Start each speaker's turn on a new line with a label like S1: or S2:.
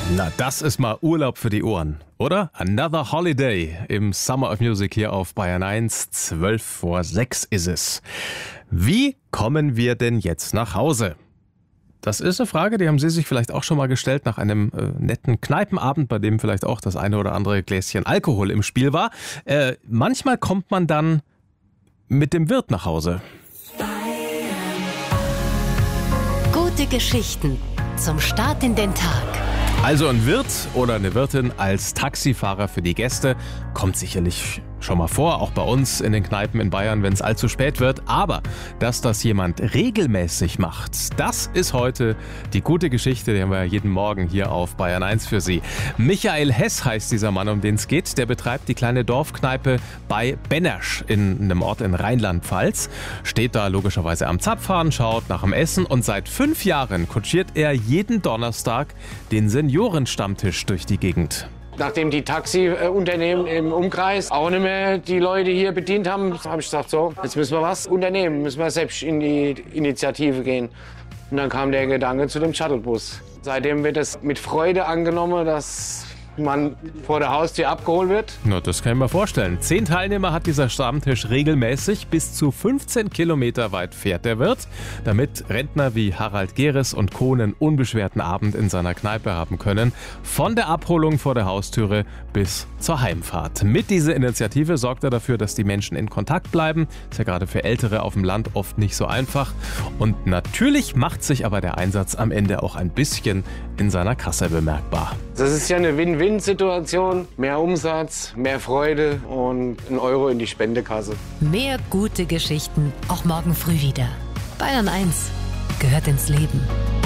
S1: Na, das ist mal Urlaub für die Ohren, oder? Another Holiday im Summer of Music hier auf Bayern 1. 5:45 ist es. Wie kommen wir denn jetzt nach Hause? Das ist eine Frage, die haben Sie sich vielleicht auch schon mal gestellt nach einem netten Kneipenabend, bei dem vielleicht auch das eine oder andere Gläschen Alkohol im Spiel war. Manchmal kommt man dann mit dem Wirt nach Hause.
S2: Gute Geschichten zum Start in den Tag.
S1: Also ein Wirt oder eine Wirtin als Taxifahrer für die Gäste kommt sicherlich schon mal vor, auch bei uns in den Kneipen in Bayern, wenn es allzu spät wird. Aber dass das jemand regelmäßig macht, das ist heute die gute Geschichte, die haben wir ja jeden Morgen hier auf Bayern 1 für Sie. Michael Hess heißt dieser Mann, um den es geht. Der betreibt die kleine Dorfkneipe bei Bennersch in einem Ort in Rheinland-Pfalz. Steht da logischerweise am Zapfhahn, schaut nach dem Essen und seit 5 Jahren kutschiert er jeden Donnerstag den Seniorenstammtisch durch die Gegend.
S3: Nachdem die Taxiunternehmen im Umkreis auch nicht mehr die Leute hier bedient haben, habe ich gesagt, so, jetzt müssen wir was unternehmen, müssen wir selbst in die Initiative gehen. Und dann kam der Gedanke zu dem Shuttlebus. Seitdem wird es mit Freude angenommen, dass man vor der Haustür abgeholt wird.
S1: Na, das kann ich mir vorstellen. 10 Teilnehmer hat dieser Stammtisch regelmäßig. Bis zu 15 Kilometer weit fährt der Wirt, damit Rentner wie Harald Geres und Co. einen unbeschwerten Abend in seiner Kneipe haben können. Von der Abholung vor der Haustüre bis zur Heimfahrt. Mit dieser Initiative sorgt er dafür, dass die Menschen in Kontakt bleiben. Ist ja gerade für Ältere auf dem Land oft nicht so einfach. Und natürlich macht sich aber der Einsatz am Ende auch ein bisschen in seiner Kasse bemerkbar.
S3: Das ist ja eine Win-Win-Situation. Mehr Umsatz, mehr Freude und €1 in die Spendekasse.
S2: Mehr gute Geschichten auch morgen früh wieder. Bayern 1 gehört ins Leben.